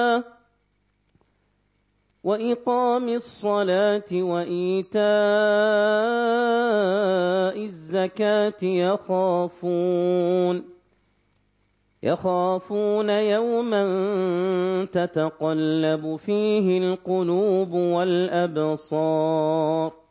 وإقام الصلاة وإيتاء الزكاة يخافون يوما تتقلب فيه القلوب والأبصار